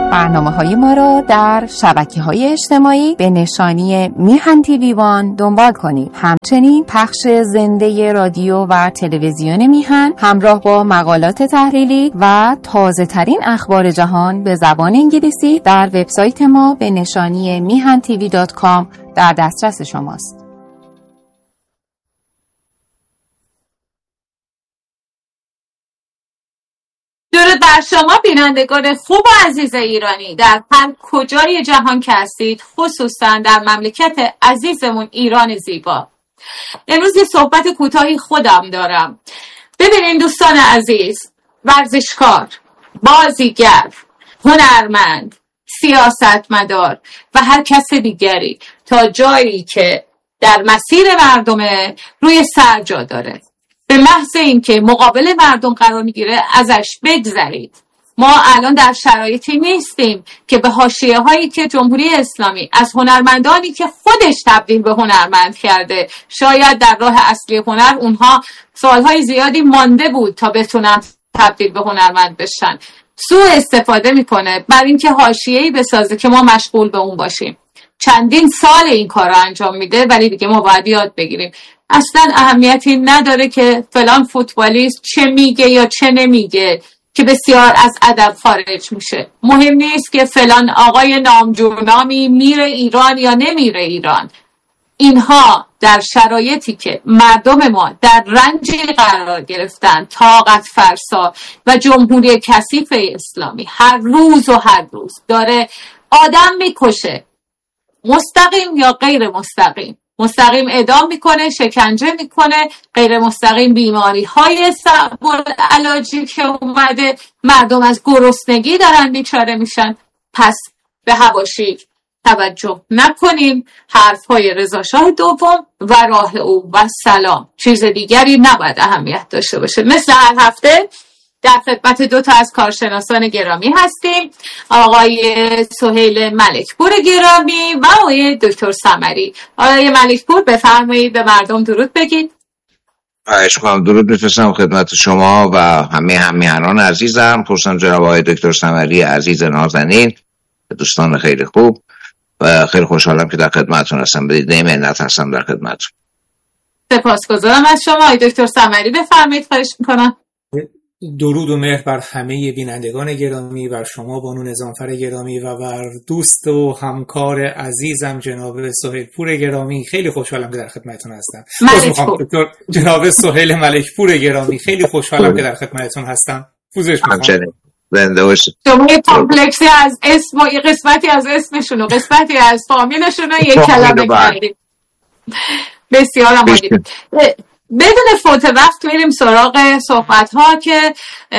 برنامه‌های ما را در شبکه‌های اجتماعی به نشانی میهن تیوی وان دنبال کنید. همچنین پخش زنده رادیو و تلویزیون میهن همراه با مقالات تحلیلی و تازه‌ترین اخبار جهان به زبان انگلیسی در وبسایت ما به نشانی mihantv.com در دسترس شماست. درود بر شما بینندگان خوب و عزیز ایرانی در هر کجای جهان که هستید، خصوصا در مملکت عزیزمون ایران زیبا. امروز یه صحبت کوتاهی خودم دارم. ببینین دوستان عزیز، ورزشکار، بازیگر، هنرمند، سیاستمدار و هر کس دیگری تا جایی که در مسیر مردمه روی سر جا داره. به محض اینکه مقابل مردم قرار میگیره ازش بگذرید. ما الان در شرایطی نیستیم که به حاشیه‌هایی که جمهوری اسلامی از هنرمندانی که خودش تبدیل به هنرمند کرده، شاید در راه اصلی هنر اونها سالهای زیادی مانده بود تا بتونن تبدیل به هنرمند بشن، سوء استفاده میکنه بر اینکه حاشیه‌ای بسازه که ما مشغول به اون باشیم. چندین سال این کار رو انجام میده، ولی دیگه ما باید یاد بگیریم اصلا اهمیتی نداره که فلان فوتبالیست چه میگه یا چه نمیگه که بسیار از ادب خارج میشه. مهم نیست که فلان آقای نامجونامی میره ایران یا نمیره ایران. اینها در شرایطی که مردم ما در رنجی قرار گرفتن، طاقت فرسا و جمهوری کثیف اسلامی هر روز داره آدم میکشه، مستقیم یا غیر مستقیم. مستقیم اعدام میکنه، شکنجه میکنه، غیر مستقیم بیماری های صعب العلاجی که اومده، مردم از گرسنگی دارن بیچاره میشن. پس به حواشی توجه نکنیم. حرف های رضا شاه دوم و راه او و سلام، چیز دیگری نباید اهمیت داشته باشه. مثل هر هفته در خدمت دو تا از کارشناسان گرامی هستیم، آقای سهیل ملکپور گرامی و آقای دکتر سمری. آقای ملکپور بفرمایید به مردم درود بگید. خواهش می‌کنم. درود می‌فرستم خدمت شما و همه همیهنان عزیزم، خصوصا جناب آقای دکتر سمری عزیز نازنین، دوستان خیلی خوب، و خیلی خوشحالم که در خدمتتون هستم. بدید منت هستم در خدمتتون. سپاسگزارم از شما. آقای دکتر سمری بفرمایید. خواهش می‌کنم. درود و مهر بر همه بینندگان گرامی، بر شما بانو نظامفر گرامی و بر دوست و همکار عزیزم جناب سهیل پور گرامی. خیلی خوشحالم که در خدمتتون هستم. جناب سهیل ملکپور گرامی، خیلی خوشحالم که در خدمتتون هستم. پوزش می‌خوام. زنده باشید. شما یه کامپلکسی از اسم و یه قسمتی از اسمشون و قسمتی از فامیلشون رو یک کلمه کردید. بسیار عالی. بدون فوت وقت میریم سراغ صحبت‌ها که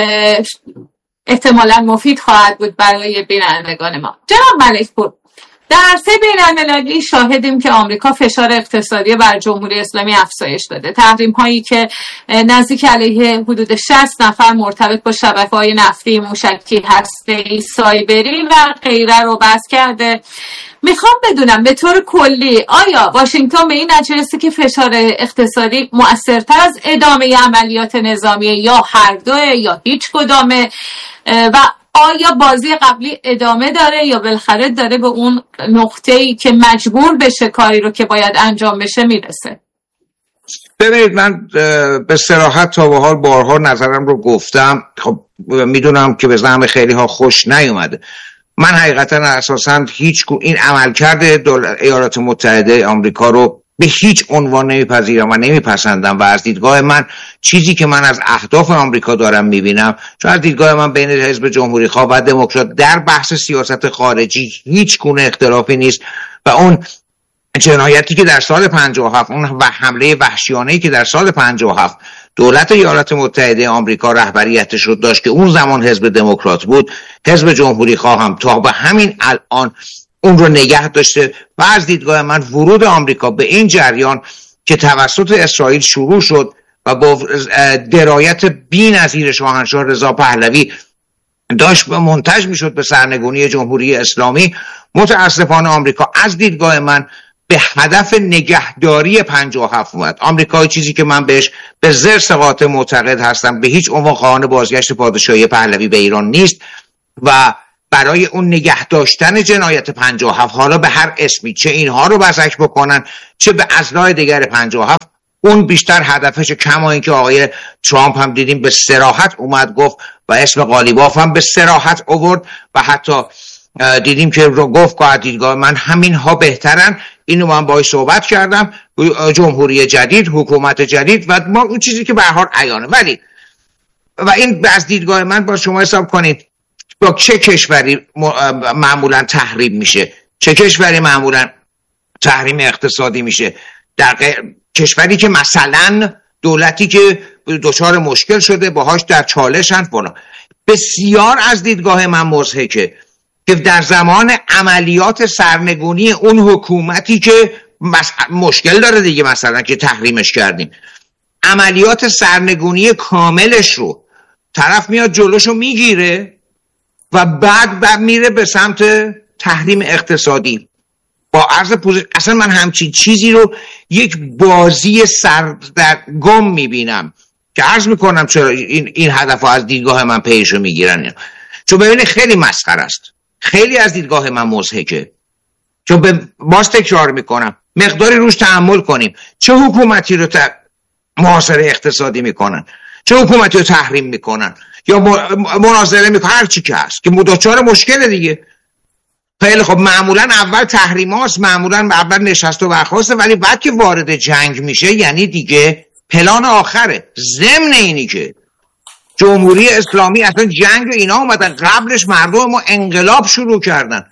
احتمالاً مفید خواهد بود برای بینندگان ما. جناب ملکپور، در عرصه بین‌المللی شاهدیم که آمریکا فشار اقتصادی بر جمهوری اسلامی افزایش داده. تحریم‌هایی که نزدیک علیه حدود 60 نفر مرتبط با شبکه‌های نفتی، موشکی، هسته‌ای، سایبری و غیره رو بس کرده. میخوام بدونم به طور کلی آیا واشنگتن به این نتیجه رسید که فشار اقتصادی مؤثرتر از ادامه عملیات نظامی یا هر دوه یا هیچ کدامه، و آیا بازی قبلی ادامه داره یا بالاخره داره به اون نقطه‌ای که مجبور بشه کاری رو که باید انجام بشه میرسه؟ ببینید، من به صراحت تا به حال بارها نظرم رو گفتم. خب میدونم که به زعم خیلی ها خوش نیومده. من حقیقتا اساساً این عملکرد ایالات متحده آمریکا رو به هیچ عنوان نمیپذیرم و نمیپسندم و از دیدگاه من چیزی که من از اهداف آمریکا دارم میبینم، چون از دیدگاه من بین حزب جمهوری خواه و دموکرات در بحث سیاست خارجی هیچ گونه اختلافی نیست و اون جنایتی که در سال 57 اون و حمله وحشیانه‌ای که در سال 57 دولت ایالات متحده آمریکا رهبریتش رو داشت که اون زمان حزب دموکرات بود، حزب جمهوری خواه هم تا به همین الان اون رو نگه داشته و از دیدگاه من ورود آمریکا به این جریان که توسط اسرائیل شروع شد و با درایت بی‌نظیر شاهنشاه رضا پهلوی داشت منتج میشد به سرنگونی جمهوری اسلامی، متاسفانه آمریکا از دیدگاه من به هدف نگهداری 57 اومد. آمریکا چیزی که من بهش به زرس قاطع معتقد هستم، به هیچ عنوان خواهان بازگشت پادشاهی پهلوی به ایران نیست و برای اون نگه داشتن جنایت 57 حالا به هر اسمی، چه اینها رو بزک بکنن چه به اضلاع دیگر 57، اون بیشتر هدفش، کما اینکه آقای ترامپ هم دیدیم به صراحت اومد گفت و اسم قالیباف هم به صراحت آورد و حتی دیدیم که رو گفت که دیدگاه من همین ها بهترن. اینو من باهاش صحبت کردم، جمهوری جدید، حکومت جدید و ما اون چیزی که به هر حال عیانه. ولی و این از دیدگاه من با شما حساب کنید با چه کشوری معمولا تحریم میشه، چه کشوری معمولا تحریم اقتصادی میشه؟ در کشوری که مثلا دولتی که دچار مشکل شده باهاش در چالشن فلان. بسیار از دیدگاه من مضحکه که در زمان عملیات سرنگونی اون حکومتی که مشکل داره دیگه، مثلا که تحریمش کردیم، عملیات سرنگونی کاملش رو طرف میاد جلوشو میگیره و بعد میره به سمت تحریم اقتصادی. با عرض اصلا من همچین چیزی رو یک بازی سردرگم میبینم که عرض میکنم چرا این هدف از دیدگاه من پیشو میگیرن. چون ببینید خیلی مسخره است، خیلی از دیدگاه من مضحکه. چون باز تکرار میکنم مقداری روش تأمل کنیم. چه حکومتی رو محاصره اقتصادی میکنن، چه حکومتی رو تحریم میکنن یا مناظره میکنن، هر چی که هست که دچار مشکل دیگه. خیلی خب معمولا اول تحریم هاست، معمولا اول نشست و برخاسته، ولی بعد که وارد جنگ میشه یعنی دیگه پلان آخره. ضمن اینی که جمهوری اسلامی اصلا جنگ و اینا اومدن، قبلش مردم ما انقلاب شروع کردن،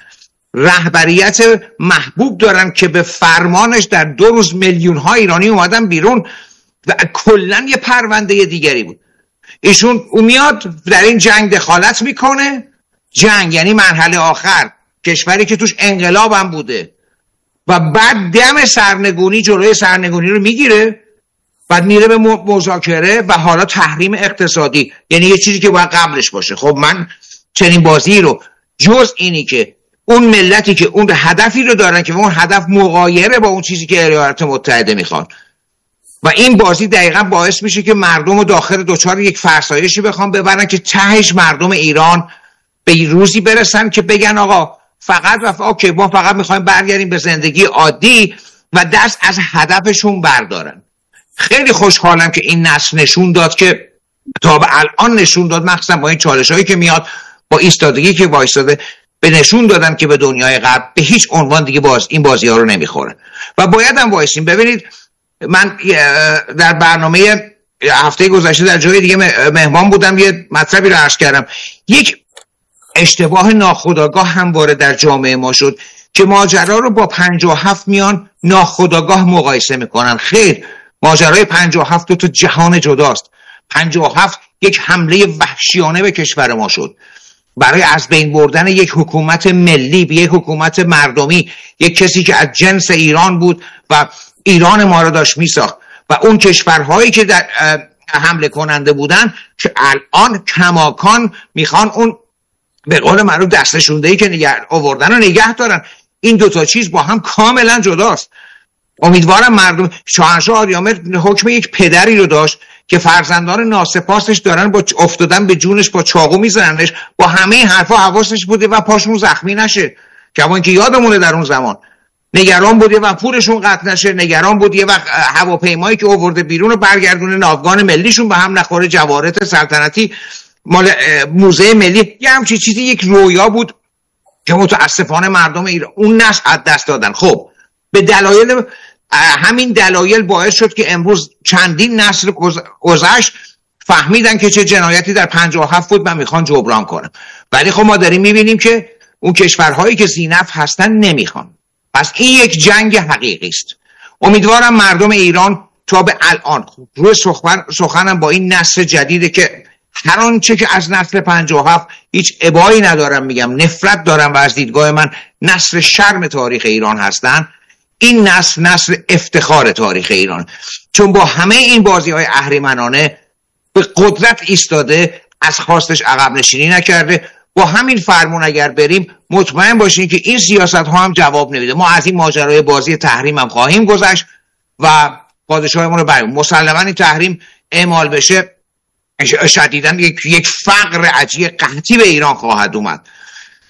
رهبریت محبوب دارن که به فرمانش در 2 روز میلیون ها ایرانی اومدن بیرون و کلن یه پرونده دیگری بود. ایشون میاد در این جنگ دخالت میکنه. جنگ یعنی مرحله آخر، کشوری که توش انقلاب هم بوده و بعد دم سرنگونی جلوی سرنگونی رو میگیره، بعد میره به مذاکره و حالا تحریم اقتصادی، یعنی یه چیزی که باید قبلش باشه. خب من چنین بازی رو جز اینی که اون ملتی که اون هدفی رو دارن که اون هدف مغایره با اون چیزی که ایالات متحده میخوان و این بازی دقیقا باعث میشه که مردم رو داخل دوچار یک فرسایشی بخوان ببرن که تهش مردم ایران به روزی برسن که بگن آقا فقط اوکی ما فقط میخوایم برگردیم به زندگی عادی و دست از هدفشون بردارن. خیلی خوشحالم که این نسل نشون داد که تا به الان نشون داد، مخصوصا با این چالش‌هایی که میاد، با ایستادگی که وایساده، به نشون دادن که به دنیای غرب به هیچ عنوان دیگه این بازی‌ها رو نمیخوره و باید هم وایسیم. ببینید من در برنامه هفته گذشته در جای دیگه مهمان بودم، یه مطلبی رو عرض کردم. یک اشتباه ناخودآگاه هم وارد در جامعه ما شد که ماجرا رو با 57 میان ناخودآگاه مقایسه میکنن. خیر، ماجرای 57 تو جهان جداست. 57 یک حمله وحشیانه به کشور ما شد برای از بین بردن یک حکومت ملی به یک حکومت مردمی، یک کسی که از جنس ایران بود و ایران ما رو داشت میساخت و اون کشورهایی که در حمله کننده بودن که الان کماکان میخوان اون به قول معروف دستشوندهی که نگه آوردن و نگه دارن. این دوتا چیز با هم کاملا جداست. امیدوارم مردم، شاهنشاه آریامر حکم یک پدری رو داشت که فرزندان ناسپاسش دارن با افتادن به جونش با چاقو میزننش، با همه این حرفا حواسش بوده و پاشون زخمی نشه. که که یادمونه در اون زمان نگران بوده و پولشون قطع نشه، نگران بود یه وقت هواپیمایی که آورده بیرون رو برگردونه ناوگان ملیشون به هم نخوره، جواهرات سلطنتی مال موزه ملی، یه همچین چیزی یک رویا بود که متاسفانه مردم ایران اون نسل از دست دادن. خب به دلایل همین دلایل باعث شد که امروز چندین نسل گذشت فهمیدن که چه جنایتی در 57 بود و میخوان جبران کنن. ولی خب ما داریم میبینیم که اون کشورهایی که ذی‌نفع هستن نمیخوان. پس این یک جنگ حقیقی است. امیدوارم مردم ایران تا به الان روی سخنم با این نسل جدیده که هر آنچه که از نسل 57 هیچ ابایی ندارم میگم، نفرت دارم و از دیدگاه من نسل شرم تاریخ ایران هستن، این نسل افتخار تاریخ ایران، چون با همه این بازی‌های اهریمنانه به قدرت ایستاده، از خواستش عقب نشینی نکرده. با همین فرمون اگر بریم مطمئن باشین که این سیاست ها هم جواب نمیده. ما از این ماجرای بازی تحریم هم خواهیم گذشت و پادشاهمون رو بریم. مسلماً این تحریم اعمال بشه شدیداً یک فقر عجیب قحطی به ایران خواهد اومد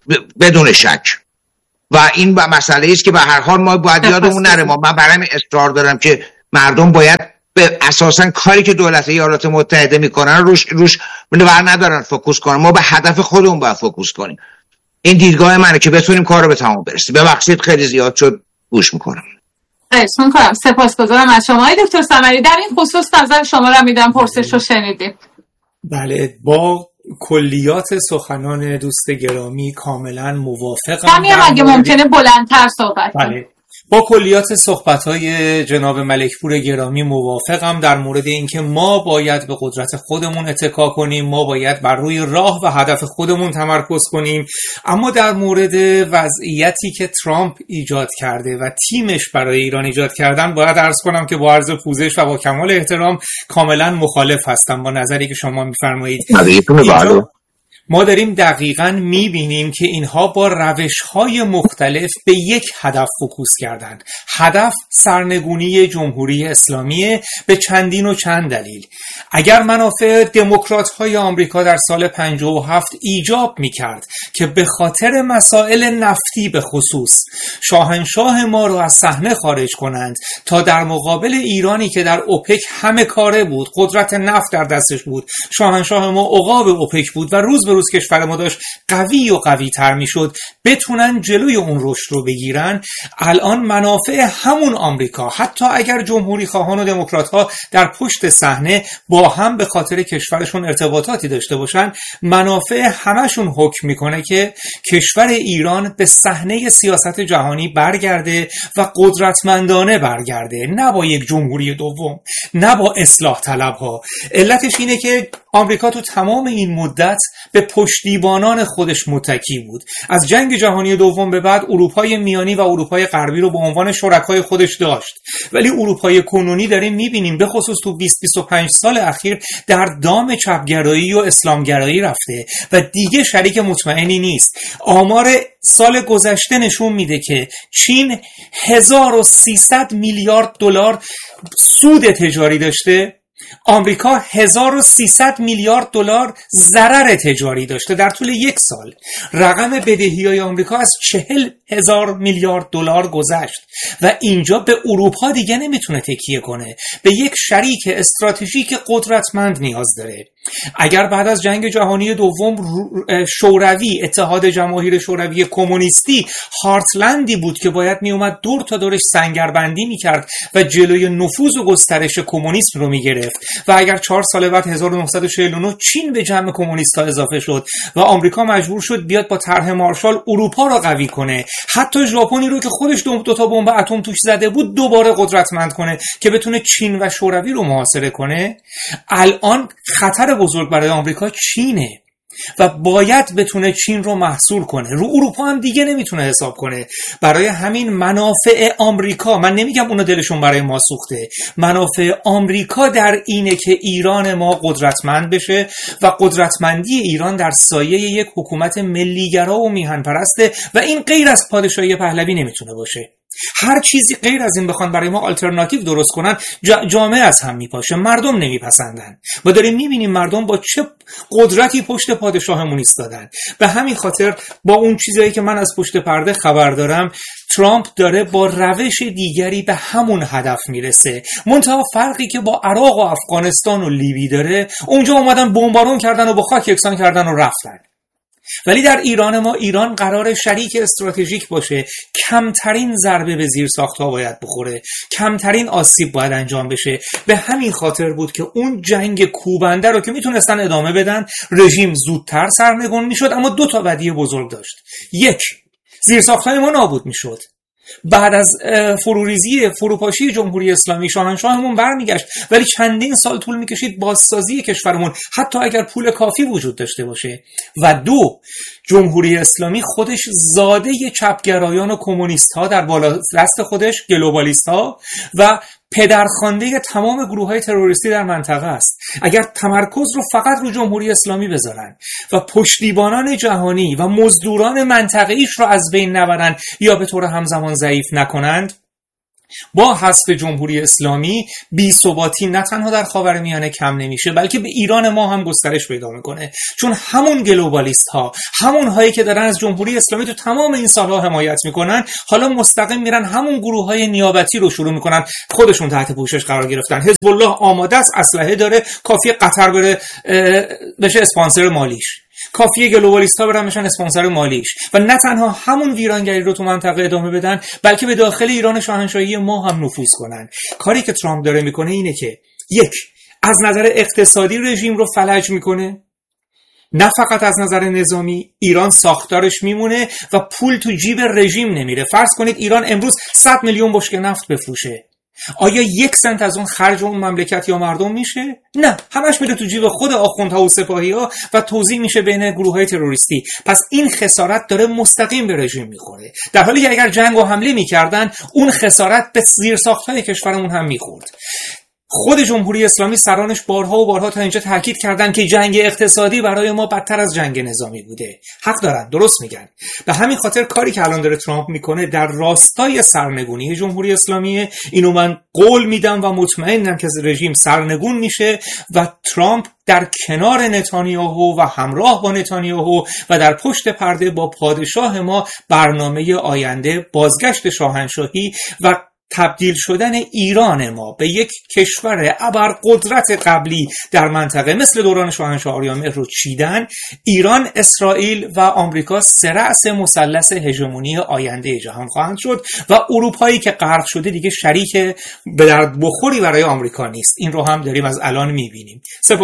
بدون شک. و این مسئله است که به هر حال ما باید یادمون نره. من برای اصرار دارم که مردم باید به اساسا کاری که دولت ایالات متحده میکنن روش بر ندارن فوکوس کنن. ما به هدف خودمون باید فوکوس کنیم. این دیدگاه منه که بتونیم کار رو به تمام برسیم. ببخشید خیلی زیاد شد، گوش میکنم. اسم کنم. سپاسگزارم از شما دکتر ثمری. در این خصوص نظر شما را میدم، پرسش رو شنیدیم. بله، با کلیات سخنان دوست گرامی کاملا موافقم. همین اگه ممکنه بلندتر صحبت کنم. بله، با کلیات صحبت‌های جناب ملکپور گرامی موافقم در مورد اینکه ما باید به قدرت خودمون اتکا کنیم، ما باید بر روی راه و هدف خودمون تمرکز کنیم. اما در مورد وضعیتی که ترامپ ایجاد کرده و تیمش برای ایران ایجاد کردن، باید عرض کنم که با عرض پوزش و با کمال احترام کاملا مخالف هستم با نظری که شما می‌فرمایید. ما داریم دقیقاً می‌بینیم که اینها با روش‌های مختلف به یک هدف فوکوس کردند. هدف سرنگونی جمهوری اسلامی به چندین و چند دلیل. اگر منافع دموکرات‌های آمریکا در سال 57 ایجاب می‌کرد که به خاطر مسائل نفتی به خصوص شاهنشاه ما رو از صحنه خارج کنند تا در مقابل ایرانی که در اوپک همه کاره بود، قدرت نفت در دستش بود، شاهنشاه ما عقاب اوپک بود و روز به روز کشور ما داشت قوی و قوی تر می شد، بتونن جلوی اون رشد رو بگیرن، الان منافع همون آمریکا، حتی اگر جمهوری خواهان و دموکرات ها در پشت صحنه با هم به خاطر کشورشون ارتباطاتی داشته باشن، منافع همشون حکم میکنه که کشور ایران به صحنه سیاست جهانی برگرده و قدرتمندانه برگرده، نه با یک جمهوری دوم، نه با اصلاح طلب ها. علتش اینه که آمریکا تو تمام این مدت به پشتیبانان خودش متکی بود. از جنگ جهانی دوم به بعد اروپای میانی و اروپای غربی رو به عنوان شرکای خودش داشت، ولی اروپای کنونی داریم میبینیم به خصوص تو 20-25 سال اخیر در دام چپگرایی و اسلامگرایی رفته و دیگه شریک مطمئنی نیست. آمار سال گذشته نشون میده که چین 1300 میلیارد دلار سود تجاری داشته، آمریکا 1300 میلیارد دلار ضرر تجاری داشته در طول یک سال. رقم بدهی‌های آمریکا از 40,000 میلیارد دلار گذشت و اینجا به اروپا دیگه نمیتونه تکیه کنه، به یک شریک استراتژیک قدرتمند نیاز داره. اگر بعد از جنگ جهانی دوم شوروی، اتحاد جماهیر شوروی کمونیستی هارتلندی بود که باید میومد دور تا دورش سنگربندی میکرد و جلوی نفوذ و گسترش کمونیسم رو میگرفت، و اگر 4 سال بعد 1949 چین به جمع کمونیست‌ها اضافه شد و آمریکا مجبور شد بیاد با طرح مارشال اروپا رو قوی کنه، حتی ژاپنی رو که خودش 2 تا بمب اتم توش زده بود دوباره قدرتمند کنه که بتونه چین و شوروی رو محاصره کنه، الان خطر بزرگ برای آمریکا چینه و باید بتونه چین رو محصور کنه. رو اروپا هم دیگه نمیتونه حساب کنه. برای همین منافع آمریکا، من نمیگم اونا دلشون برای ما سوخته، منافع آمریکا در اینه که ایران ما قدرتمند بشه و قدرتمندی ایران در سایه یک حکومت ملیگرا و میهن پرسته و این غیر از پادشاهی پهلوی نمیتونه باشه. هر چیزی غیر از این بخوان برای ما آلترناتیو درست کنن، جامعه از هم میپاشه، مردم نمیپسندن. ما داریم میبینیم مردم با چه قدرتی پشت پادشاهمون ایستادن. به همین خاطر با اون چیزایی که من از پشت پرده خبر دارم، ترامپ داره با روش دیگری به همون هدف میرسه. منتها فرقی که با عراق و افغانستان و لیبی داره، اونجا اومدن بمبارون کردن و با خاک یکسان کردن و رفتن. ولی در ایران ما، ایران قرار شریک استراتژیک باشه، کمترین ضربه به زیرساخت‌ها باید بخوره، کمترین آسیب باید انجام بشه. به همین خاطر بود که اون جنگ کوبنده رو که میتونستن ادامه بدن، رژیم زودتر سرنگون میشد، اما 2 تا بدیه بزرگ داشت. 1، زیرساخت‌های ما نابود میشد. بعد از فروپاشی جمهوری اسلامی شاهنشاهمون برمیگشت، ولی چندین سال طول میکشید بازسازی کشورمون، حتی اگر پول کافی وجود داشته باشه. و 2، جمهوری اسلامی خودش زاده چپگرایان و کمونیست ها در بالا دست خودش، گلوبالیست ها و پدرخوانده تمام گروه‌های تروریستی در منطقه است. اگر تمرکز رو فقط رو جمهوری اسلامی بذارن و پشتیبانان جهانی و مزدوران منطقه‌ایش رو از بین نبرن یا به طور همزمان ضعیف نکنند، با حذف جمهوری اسلامی بی‌ثباتی نه تنها در خاورمیانه کم نمیشه، بلکه به ایران ما هم گسترش پیدا میکنه، چون همون گلوبالیست ها، همون هایی که دارن از جمهوری اسلامی تو تمام این سالها حمایت میکنن، حالا مستقیم میرن همون گروه های نیابتی رو شروع میکنن خودشون تحت پوشش قرار گرفتن. حزب الله آماده است، اسلحه داره، کافیه قطر بره بشه اسپانسر مالیش، کافیه گلوبالیست‌ها برن بشن اسپانسر مالیش، و نه تنها همون ویرانگری رو تو منطقه ادامه بدن، بلکه به داخل ایران شاهنشاهی ما هم نفوذ کنن. کاری که ترامپ داره میکنه اینه که یک، از نظر اقتصادی رژیم رو فلج میکنه، نه فقط از نظر نظامی. ایران ساختارش میمونه و پول تو جیب رژیم نمیره. فرض کنید ایران امروز 100 میلیون بشکه نفت بفروشه، آیا 1 سنت از اون خرج اون مملکت یا مردم میشه؟ نه، همش میره تو جیب خود آخوندها و سپاهی‌ها و توزیع میشه بین گروه‌های تروریستی. پس این خسارت داره مستقیم به رژیم میخوره، در حالی که اگر جنگ و حمله میکردن اون خسارت به زیرساخت‌های کشورمون هم میخورد. خود جمهوری اسلامی سرانش بارها و بارها تا اینجا تاکید کردن که جنگ اقتصادی برای ما بدتر از جنگ نظامی بوده. حق دارن، درست میگن. به همین خاطر کاری که الان داره ترامپ میکنه در راستای سرنگونی جمهوری اسلامی. اینو من قول میدم و مطمئنم که رژیم سرنگون میشه و ترامپ در کنار نتانیاهو و همراه با نتانیاهو و در پشت پرده با پادشاه ما برنامه آینده بازگشت شاهنشاهی و تبدیل شدن ایران ما به یک کشور ابرقدرت قبلی در منطقه مثل دوران شاهنشاه آریامهر رو چیدن. ایران، اسرائیل و آمریکا سه رأس مثلث هژمونی آینده جهان خواهند شد و اروپایی که غرق شده دیگه شریک به درد بخوری برای آمریکا نیست. این رو هم داریم از الان میبینیم.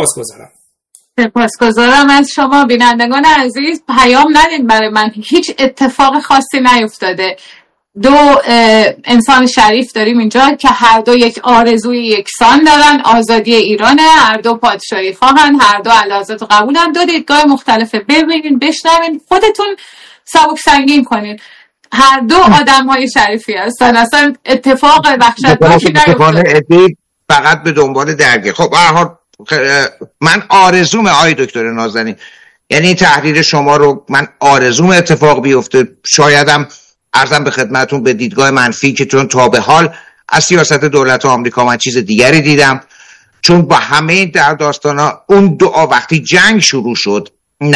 سپاسگزارم از شما بینندگان عزیز. پیام ندید برای من، هیچ اتفاق خاصی نیفتاده. 2 انسان شریف داریم اینجا که هر دو یک آرزوی یکسان دارن، آزادی ایرانه، هر دو پادشاهی خواهن، هر دو اعلیحضرت رو قبولن. 2 دیدگاه مختلفه، ببینین، بشنوین، خودتون سبک سنگین کنین. هر دو آدم‌های شریفی هستن، اصلا اتفاق وحشتناکی نیفتاده. فقط به دنبال درگیر. خب به هر حال من آرزوم آقای دکتر نازنین، یعنی تحریر شما رو من آرزوم اتفاق بیفته. شایدم عرضم به خدمتون به دیدگاه منفی که چون تا به حال از سیاست دولت آمریکا من چیز دیگری دیدم، چون با همه در داستانا اون دعا وقتی جنگ شروع شد،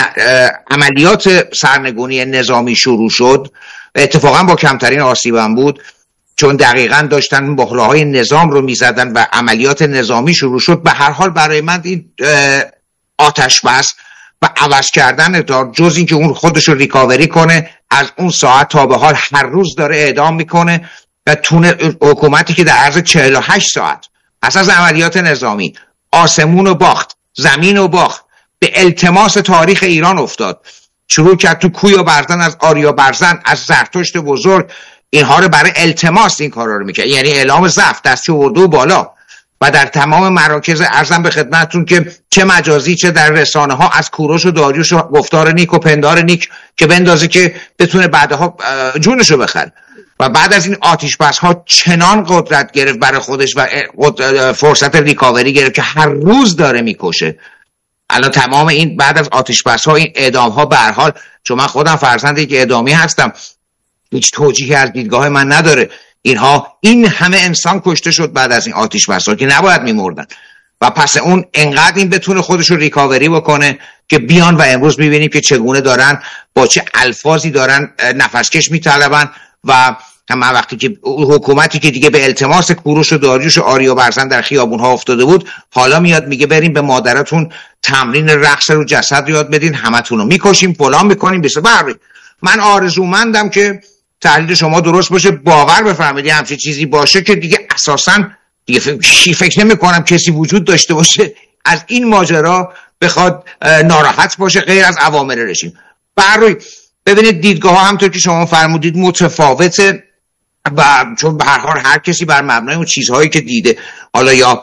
عملیات سرنگونی نظامی شروع شد، اتفاقا با کمترین آسیبم بود، چون دقیقاً داشتن مهره‌های نظام رو میزدن و عملیات نظامی شروع شد. به هر حال برای من این آتش بس و عوض کردن دار جز این که اون خودش رو ریکاوری کنه، از اون ساعت تا به حال هر روز داره اعدام میکنه و تونه حکومتی که در عرض 48 ساعت پس از عملیات نظامی آسمون و باخت، زمین و باخت، به التماس تاریخ ایران افتاد. شروع کرد تو کوی و برزن از آریا برزن، از زرتشت بزرگ، اینها رو برای التماس این کارا رو میکرد، یعنی اعلام ضعف، دستش آورده و بالا. و در تمام مراکز عرضم به خدمتتون که چه مجازی چه در رسانه ها از کوروش و داریوش و گفتار نیک و پندار نیک که بندازه که بتونه بعدها جونشو بخره. و بعد از این آتش بس ها چنان قدرت گرفت برای خودش و فرصت ریکاوری گرفت که هر روز داره میکشه. الان تمام این بعد از آتش بس ها این اعدام ها به هر حال، چون من خودم فرزند یک اعدامی هستم، هیچ توجیهی از دیدگاه من نداره. این همه انسان کشته شد بعد از این آتش بس‌ها که نباید می‌مردن و پس اون انقدر این بتونه خودش رو ریکاوری بکنه که بیان و امروز می‌بینیم که چگونه دارن با چه الفاظی دارن نفسکش می‌طلبن. و هم وقتی که حکومتی که دیگه به التماس کوروش و داریوش و آریا برزن در خیابون‌ها افتاده بود، حالا میاد میگه بریم به مادرتون تمرین رقص رو جسد یاد بدین، همتون رو می‌کشیم، فلان می‌کنیم. من آرزومندم که تحلیل شما درست باشه، باور بفرمایید همچین چیزی باشه که دیگه اساساً دیگه فکر نمی‌کنم کسی وجود داشته باشه از این ماجرا بخواد ناراحت باشه غیر از اوامر رژیم. برای ببینید دیدگاه ها همونطور که شما فرمودید متفاوته و چون به هر حال هر کسی بر مبنای اون چیزهایی که دیده حالا یا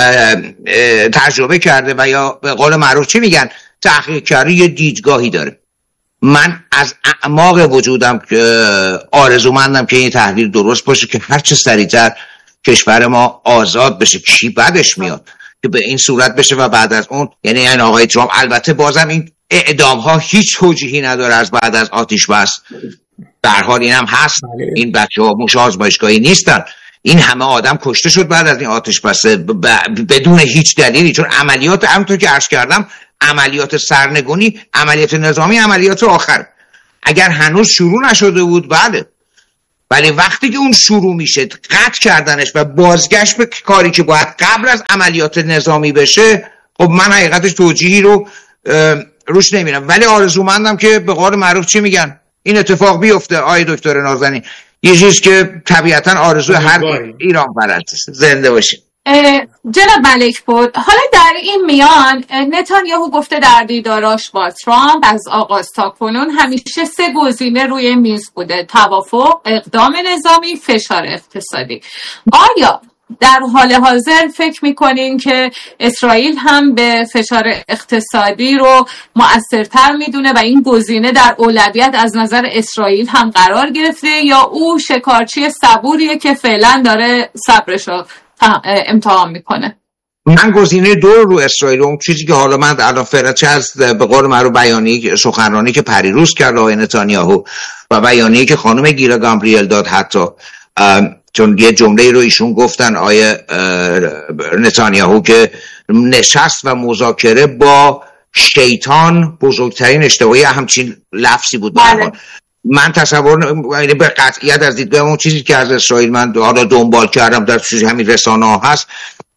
تجربه کرده و یا به قول معروف چی میگن تحقیق کرده یه دیدگاهی داره. من از اعماق وجودم آرزومندم که این تحلیل درست باشه که هر چه سریعتر کشور ما آزاد بشه. کی بعدش میاد که به این صورت بشه و بعد از اون یعنی این آقای ترامپ، البته بازم این اعدام ها هیچ توجیهی نداره از بعد از آتش بس، در حال این هم هست، این بچه ها موش آزمایشگاهی نیستن، این همه آدم کشته شد بعد از این آتش بسته بدون هیچ دلیلی، چون عملیات همونطور که عرض کردم عملیات سرنگونی، عملیات نظامی عملیات آخر. اگر هنوز شروع نشده بود بله، ولی وقتی که اون شروع میشه قطع کردنش و بازگشت به کاری که باید قبل از عملیات نظامی بشه، خب من حقیقتش توجیهی رو روش نمیرم. ولی آرزومندم که به قول معروف چی میگن این اتفاق بیفته. آقای دکتر نازنین، یه چیز که طبیعتا آرزو هر ایران پرست زنده باشه. جناب ملک بود. حالا در این میان نتانیاهو گفته در دیداراش با ترامپ از آغاز تا کنون همیشه 3 گزینه روی میز بوده: توافق، اقدام نظامی، فشار اقتصادی. آیا در حال حاضر فکر میکنین که اسرائیل هم به فشار اقتصادی رو مؤثرتر میدونه و این گزینه در اولویت از نظر اسرائیل هم قرار گرفته، یا او شکارچی صبوریه که فعلا داره صبرشو امتحان میکنه؟ من گزینه 2 رو اسرائیل، اون چیزی که حالا من الان فعلا چه از به قول معروف بیانیه سخنرانی که پریروز کرد آقای نتانیاهو و بیانیه که خانم گیلا گامبریل داد، حتی چون یه جمله رو ایشون گفتن آقای نتانیاهو که نشست و مذاکره با شیطان بزرگترین اشتباهی، همچین لفظی بود. بله. من تصور به قطعیت از دیدگاه اون چیزی که از اسرائیل من حالا دنبال کردم در همین رسانه ها هست،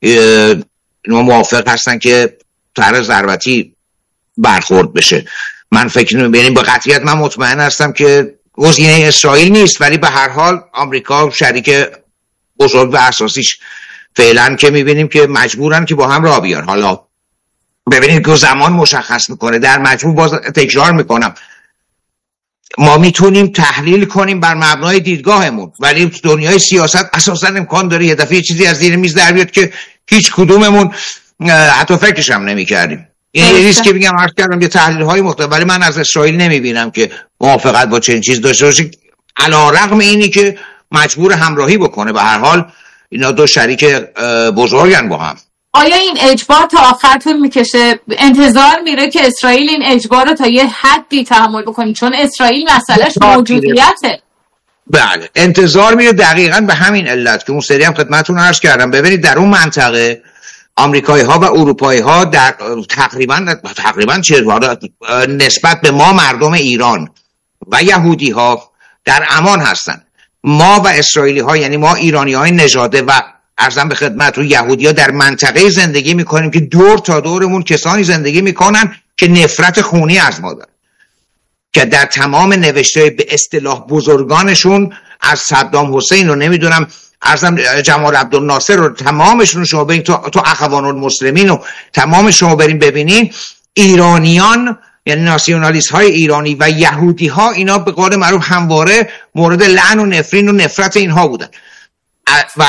موافق هستن که طرح ضربتی برخورد بشه. من فکر نمی‌کنم، به قطعیت من مطمئن هستم که گزینه اسرائیل نیست، ولی به هر حال آمریکا شریک بزرگ و اساسیش فعلا که می‌بینیم که مجبورن که با هم راه بیان. حالا ببینید که زمان مشخص میکنه. در مجموع باز تکرار میکنم، ما میتونیم تحلیل کنیم بر مبنای دیدگاهمون، ولی دنیای سیاست اساسا امکان داره یه دفعه چیزی از زیر میز در بیاد که هیچ کدوممون حتی فکرش هم نمی‌کردیم. این ریسک که میگم عرض کردم یه تحلیل های مختلف، ولی من از اسرائیل نمیبینم که موافقت با چنین چیز داشته باشه، علی‌رغم اینی که مجبور همراهی بکنه. به هر حال اینا 2 شریک بزرگن با هم. آیا این اجبار تا آخر طول میکشه؟ انتظار میره که اسرائیل این اجبار رو تا یه حدی تحمل بکنه، چون اسرائیل مسئلهش موجودیته. بله، انتظار میره دقیقاً به همین علت که اون سری هم خدمتتون عرض کردم. ببینید در اون منطقه آمریکایی ها و اروپایی ها در تقریباً نسبت به ما مردم ایران و یهودی ها در امان هستن. ما و اسرائیلی ها، یعنی ما ایرانی های نژاده و عرضم به خدمت رو یهودی ها در منطقه زندگی میکنیم که دور تا دورمون کسانی زندگی میکنن که نفرت خونی از ما دارن، که در تمام نوشته به اصطلاح بزرگانشون از صدام حسین رو نمیدونم عرضم جمال عبدالناصر رو تمامشون شما برین تو اخوان المسلمین و تمام شما برین ببینین، ایرانیان یعنی ناسیونالیست های ایرانی و یهودی ها اینا به قول معروف همواره مورد لعن و نفرین و نفرت اینها بودن. و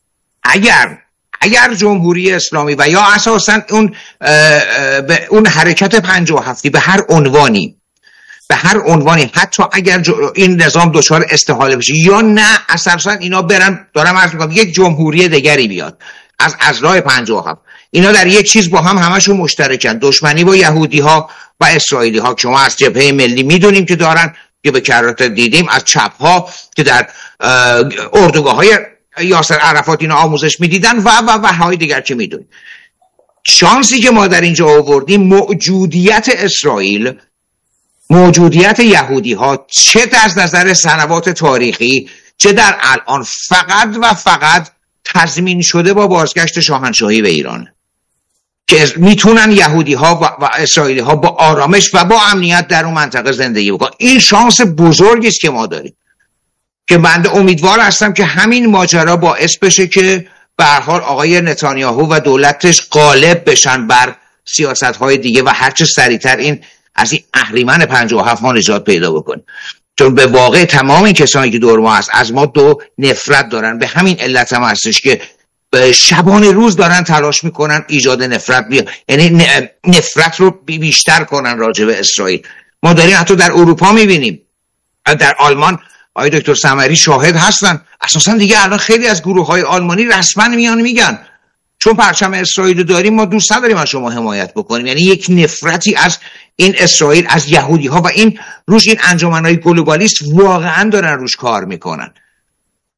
اگر جمهوری اسلامی و یا اساسا اون حرکت 57 به هر عنوانی حتی اگر این نظام دچار استحاله بشه یا نه اساسا اینا برن، دارم عرض میکنم یک جمهوری دیگری بیاد از راه 57، اینا در یک چیز با هم همشون مشترکن، دشمنی با یهودی ها و اسرائیلی ها. شما از جبهه ملی میدونیم که دارن، که به کرات دیدیم از چپ ها که در اردوگاه های یاسر عرفات اینا آموزش میدیدن و های دیگر که میدونیم. شانسی که ما در اینجا آوردیم موجودیت اسرائیل، موجودیت یهودی ها، چه از نظر سنوات تاریخی چه در الان، فقط و فقط تضمین شده با بازگشت شاهنشاهی به ایران، که میتونن یهودی ها و اسرائیلی ها با آرامش و با امنیت در اون منطقه زندگی بکنن. این شانس بزرگی است که ما داریم، که بنده امیدوار هستم که همین ماجرا باعث بشه که به هر حال آقای نتانیاهو و دولتش غالب بشن بر سیاست‌های دیگه و هرچه سریعتر این از این اهریمن 57 ما نجات پیدا بکنه. چون به واقع تمام این کسانی که دور ما هست از ما نفرت دارن. به همین علت هم هستش که شبانه روز دارن تلاش میکنن ایجاد نفرت یعنی نفرت رو بیشتر کنن راجع به اسرائیل. ما داریم حتی در اروپا میبینیم، در آلمان آقای دکتر سمری شاهد هستن، اساسا دیگه الان خیلی از گروه‌های آلمانی رسما میان میگن چون پرچم اسرائیل رو داریم ما دوست نداریم از شما حمایت بکنیم. یعنی یک نفرتی از این اسرائیل، از یهودی ها و این روش این انجمنهای گلوبالیست واقعا دارن روش کار میکنن.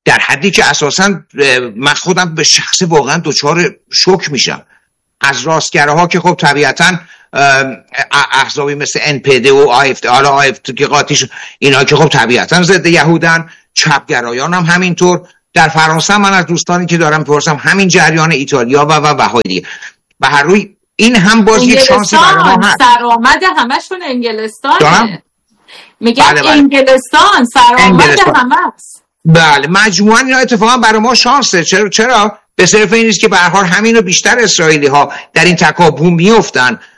در حدی که اساسا من خودم به شخص واقعا دچار شوک میشم. از راستگراها که خب طبیعتا احزابی مثل NPD و AFD، حالا AFD که قاطیش، اینا که خب طبیعتا ضد یهودن، چپگرایان هم همینطور. در فرانسه من از دوستانی که دارم میپرسم همین جریان، ایتالیا و های دیگه. به هر روی این هم باز یک شانسی برای ما هست. سرآمد همشون انگلستانه. میگم بله. انگلستان سرآمد همه است. بله، مجموعاً اینا اتفاقا برای ما شانسه. چرا؟ به صرف این نیست که به هر حال همینو بیشتر اسرائیلی ها در این تکاپو میافتن